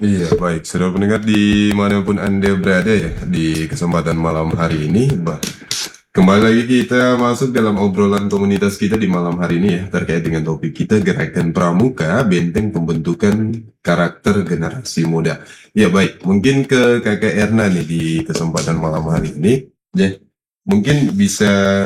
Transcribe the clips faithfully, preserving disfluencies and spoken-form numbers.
Iya, baik. Saudara pendengar dimanapun Anda berada ya, di kesempatan malam hari ini, bah, kembali lagi kita masuk dalam obrolan komunitas kita di malam hari ini ya, terkait dengan topik kita Gerakan Pramuka, Benteng Pembentukan Karakter Generasi Muda. Ya baik, mungkin ke Kakak Erna nih di kesempatan malam hari ini, ya, mungkin bisa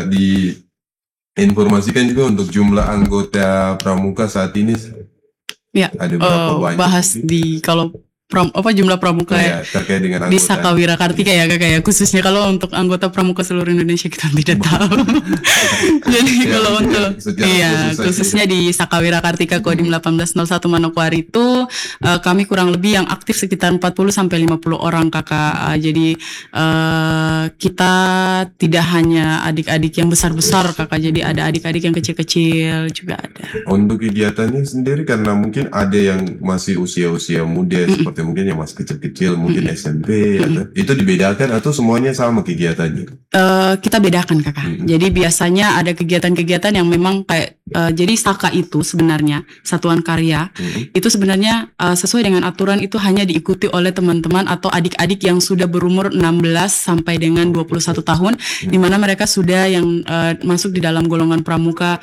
diinformasikan juga untuk jumlah anggota Pramuka saat ini Ya, ada berapa eh, banyak bahas mungkin? di kalau pram, apa jumlah pramuka Ya, terkait dengan di anggota. Sakawira Kartika ya kak ya, khususnya kalau untuk anggota pramuka seluruh Indonesia kita tidak tahu. Jadi Ya, kalau mungkin untuk secara iya khusus saja. khususnya di Sakawira Kartika Kodim delapan belas nol satu Manokwari itu eh, kami kurang lebih yang aktif sekitar empat puluh sampai lima puluh orang kakak. Eh, jadi eh, kita tidak hanya adik-adik yang besar-besar kakak, jadi ada adik-adik yang kecil-kecil juga ada. Untuk kegiatannya sendiri karena mungkin ada yang masih usia-usia muda seperti mungkin yang masih kecil-kecil, mungkin S M P atau itu dibedakan atau semuanya sama kegiatannya? Eh, kita bedakan kakak. Mm-mm. Jadi biasanya ada kegiatan-kegiatan yang memang kayak eh, jadi Saka itu sebenarnya satuan karya Mm-mm. itu sebenarnya eh, sesuai dengan aturan itu hanya diikuti oleh teman-teman atau adik-adik yang sudah berumur enam belas sampai dengan dua puluh satu tahun, di mana mereka sudah yang eh, masuk di dalam golongan pramuka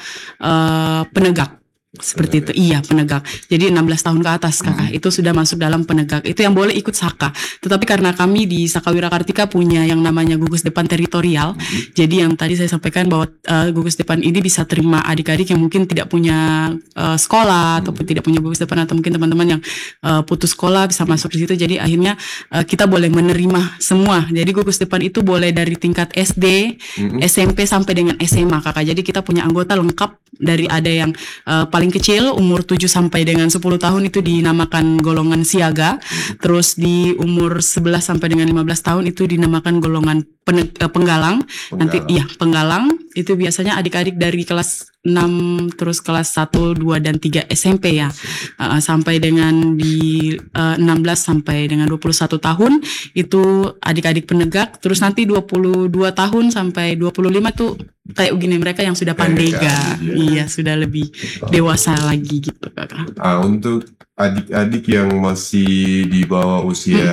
eh, penegak. Seperti itu, iya penegak. Jadi enam belas tahun ke atas kakak, itu sudah masuk dalam penegak. Itu yang boleh ikut Saka. Tetapi karena kami di Sakawira Kartika punya yang namanya gugus depan teritorial, jadi yang tadi saya sampaikan bahwa uh, gugus depan ini bisa terima adik-adik yang mungkin tidak punya uh, sekolah ataupun tidak punya gugus depan, atau mungkin teman-teman yang uh, putus sekolah bisa masuk di situ. Jadi akhirnya uh, kita boleh menerima semua. Jadi gugus depan itu boleh dari tingkat S D, Mm-mm. S M P sampai dengan S M A kakak. Jadi kita punya anggota lengkap, dari ada yang uh, paling kecil umur tujuh sampai dengan sepuluh tahun itu dinamakan golongan siaga. Terus di umur sebelas sampai dengan lima belas tahun itu dinamakan golongan pen- uh, penggalang. Nanti Penggalang. iya, penggalang itu biasanya adik-adik dari kelas enam terus kelas satu, dua dan tiga S M P ya. Uh, sampai dengan di uh, enam belas sampai dengan dua puluh satu tahun itu adik-adik penegak. Terus nanti dua puluh dua tahun sampai dua puluh lima tuh kayak gini mereka yang sudah pandega. Iya. Iya, sudah lebih dewasa lagi gitu kakak. Ah, untuk adik-adik yang masih di bawah usia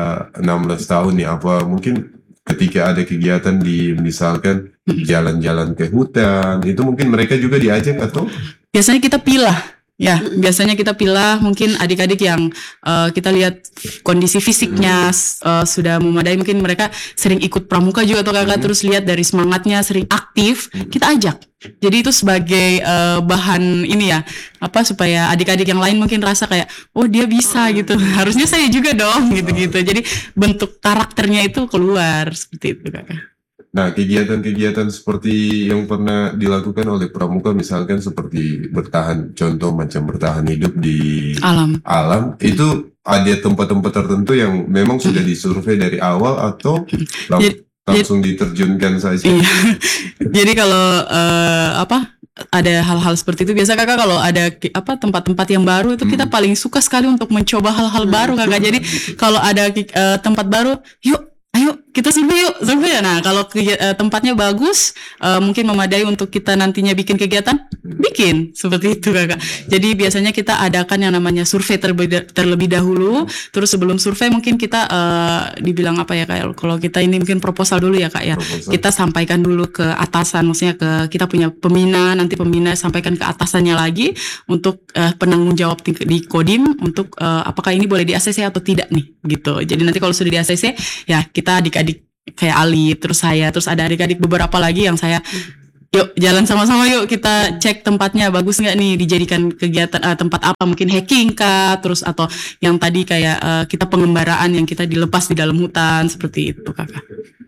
enam belas tahun nih, apa mungkin ketika ada kegiatan di misalkan jalan-jalan ke hutan, itu mungkin mereka juga diajak atau? Biasanya kita pilah. Ya, biasanya kita pilih mungkin adik-adik yang uh, kita lihat kondisi fisiknya uh, sudah memadai, mungkin mereka sering ikut pramuka juga atau kakak, terus lihat dari semangatnya sering aktif, kita ajak. Jadi itu sebagai uh, bahan ini ya, apa supaya adik-adik yang lain mungkin rasa kayak, oh dia bisa gitu, harusnya saya juga dong gitu-gitu. Jadi bentuk karakternya itu keluar seperti itu kakak. Nah, kegiatan-kegiatan seperti yang pernah dilakukan oleh pramuka, misalkan seperti bertahan, contoh macam bertahan hidup di Alam. alam, itu ada tempat-tempat tertentu yang memang sudah disurvei dari awal atau lang- Jadi- langsung diterjunkan saja? Iya. Jadi kalau uh, apa ada hal-hal seperti itu, biasa kakak kalau ada ki- apa tempat-tempat yang baru itu kita paling suka sekali untuk mencoba hal-hal baru kakak. Jadi kalau ada ki- uh, tempat baru, yuk ayo kita survei yuk survei ya. Nah kalau kegi- uh, tempatnya bagus, uh, mungkin memadai untuk kita nantinya bikin kegiatan, bikin seperti itu kakak. Jadi biasanya kita adakan yang namanya survei terlebih, terlebih dahulu. Terus sebelum survei mungkin kita uh, dibilang apa ya kayak kalau kita ini mungkin proposal dulu ya kak ya. Proposal. Kita sampaikan dulu ke atasan, maksudnya ke kita punya pembina, nanti pembina sampaikan ke atasannya lagi untuk uh, penanggung jawab di, di Kodim untuk uh, apakah ini boleh di A C C atau tidak nih gitu. Jadi nanti kalau sudah di A C C ya kita adik-adik kayak Ali, terus saya, terus ada adik-adik beberapa lagi yang saya, yuk jalan sama-sama yuk kita cek tempatnya bagus nggak nih dijadikan kegiatan uh, tempat apa, mungkin hiking kah, terus atau yang tadi kayak uh, kita pengembaraan yang kita dilepas di dalam hutan seperti itu kakak.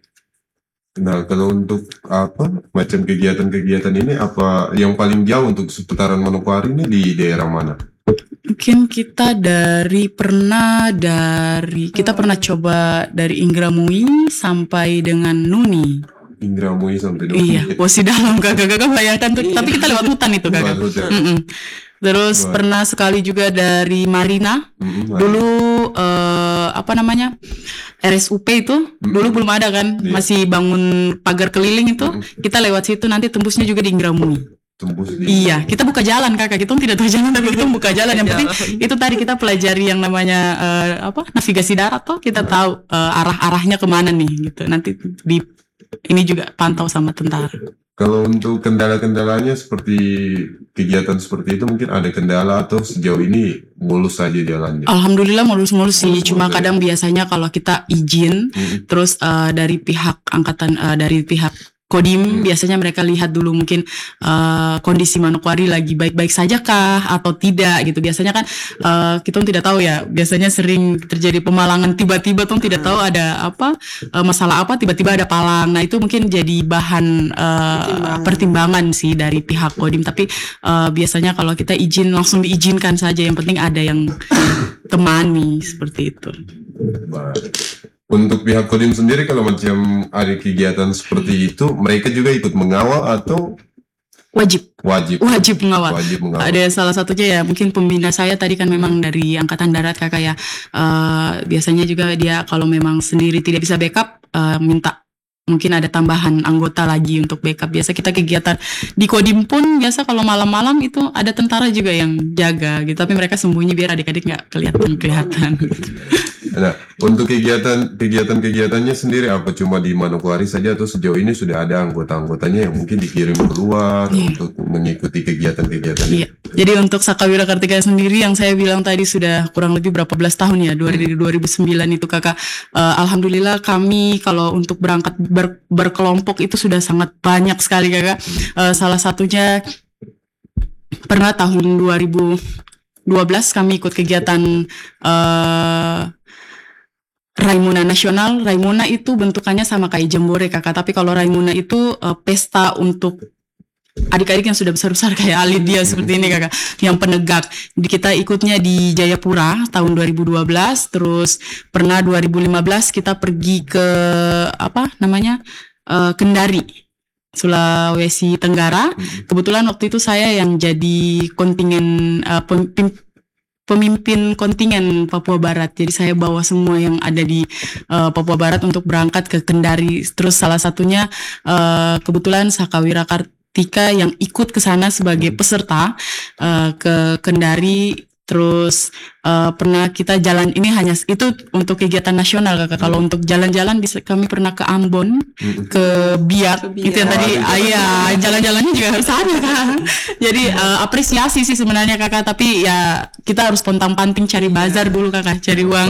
Nah, kalau untuk apa macam kegiatan-kegiatan ini, apa yang paling jauh untuk seputaran Manokwari ini di daerah mana? Mungkin kita dari pernah dari kita pernah coba dari Indramayu sampai dengan Nuni. Indramayu sampai dua. Iya, posisi dalam kakak-kakak bayangkan tuh. Tapi kita lewat hutan itu kakak. Lewat hutan. Mm-mm. Terus Wah. pernah sekali juga dari Marina. Mm-mm, Dulu eh, apa namanya R S U P itu dulu belum ada kan, Iya. masih bangun pagar keliling itu. Kita lewat situ, nanti tembusnya juga di Indramayu. tembus di Iya, kita buka jalan kakak. Kita tidak tahu jalan tapi kita buka jalan. Yang penting itu tadi kita pelajari yang namanya uh, apa navigasi darat tuh kita tahu uh, arah-arahnya kemana nih gitu. Nanti di ini juga pantau sama tentara. Kalau untuk kendala-kendalanya seperti kegiatan seperti itu mungkin ada kendala atau sejauh ini mulus saja jalannya? Alhamdulillah mulus-mulus sih. Mulus-mulus Cuma ya. kadang biasanya kalau kita izin, Hmm. terus uh, dari pihak angkatan, uh, dari pihak Kodim, Hmm. biasanya mereka lihat dulu mungkin uh, kondisi Manokwari lagi baik-baik saja kah atau tidak gitu. Biasanya kan uh, kita tidak tahu ya. Biasanya sering terjadi pemalangan tiba-tiba tuh tidak tahu ada apa uh, masalah apa tiba-tiba ada palang. Nah itu mungkin jadi bahan uh, Pertimbangan. pertimbangan sih dari pihak Kodim. Tapi uh, biasanya kalau kita izin langsung diizinkan saja. Yang penting ada yang temani seperti itu. Baik. Untuk pihak Kodim sendiri kalau macam ada kegiatan seperti itu, mereka juga ikut mengawal atau Wajib, wajib? wajib mengawal. Wajib mengawal. Ada salah satunya ya mungkin pembina saya tadi kan memang dari Angkatan Darat kakak ya. Eh, biasanya juga dia kalau memang sendiri tidak bisa backup eh, minta mungkin ada tambahan anggota lagi untuk backup. Biasa kita kegiatan di Kodim pun biasa kalau malam-malam itu ada tentara juga yang jaga gitu. Tapi mereka sembunyi biar adik-adik nggak kelihatan-kelihatan. Nah, untuk kegiatan kegiatan-kegiatannya sendiri apa cuma di Manokwari saja atau sejauh ini sudah ada anggota-anggotanya yang mungkin dikirim keluar Iya. untuk mengikuti kegiatan-kegiatan Iya. itu? Jadi untuk Sakawira Kartika sendiri yang saya bilang tadi sudah kurang lebih berapa belas tahun ya, dua ribu sembilan itu kakak. Eh, Alhamdulillah kami kalau untuk berangkat ber- berkelompok itu sudah sangat banyak sekali kakak. Eh, salah satunya pernah tahun dua ribu dua belas kami ikut kegiatan eh Raimuna Nasional. Raimuna itu bentukannya sama kayak Jambore kakak, tapi kalau Raimuna itu eh, pesta untuk adik-adik yang sudah besar-besar kayak Ali dia seperti ini kakak, yang penegak. Jadi kita ikutnya di Jayapura tahun dua ribu dua belas, terus pernah dua ribu lima belas kita pergi ke apa namanya eh, Kendari, Sulawesi Tenggara. Kebetulan waktu itu saya yang jadi kontingen eh, pem- pim- pemimpin kontingen Papua Barat. Jadi saya bawa semua yang ada di eh, Papua Barat untuk berangkat ke Kendari. Terus salah satunya eh, kebetulan Sakawira Kartika yang ikut ke sana sebagai peserta eh, ke Kendari. Terus eh, pernah kita jalan, ini hanya itu untuk kegiatan nasional kakak. Kalau untuk jalan-jalan bisa kami pernah ke Ambon, Hmm. ke Biak, Ke itu yang Biak. tadi Oh, ayah jalan-jalannya juga harus ada kak. Jadi eh, apresiasi sih sebenarnya kakak, tapi ya kita harus pontang-panting cari bazar dulu kakak, cari uang.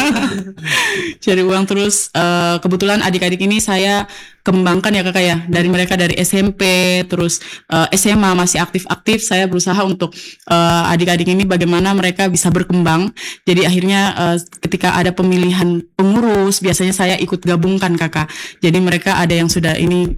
Cari uang terus eh, kebetulan adik-adik ini saya kembangkan ya kakak ya, dari mereka dari S M P terus eh, S M A masih aktif-aktif. Saya berusaha untuk eh, adik-adik ini bagaimana mereka bisa berkembang. Jadi akhirnya eh, ketika ada pemilihan pengurus biasanya saya ikut gabungkan kakak. Jadi mereka ada yang sudah ini